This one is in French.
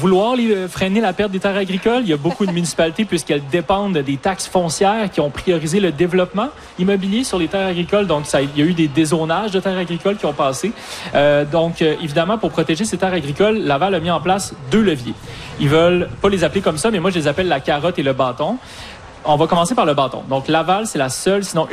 vouloir freiner la perte des terres agricoles. Il y a beaucoup de municipalités, puisqu'elles dépendent des taxes foncières, qui ont priorisé le développement immobilier sur les terres agricoles. Donc, il y a eu des dézonages de terres agricoles qui ont passé. Évidemment, pour protéger ces terres agricoles, Laval a mis en place 2 leviers. Ils veulent pas les appeler comme ça, mais moi, je les appelle la carotte et le bâton. On va commencer par le bâton. Donc, Laval, c'est la seule, sinon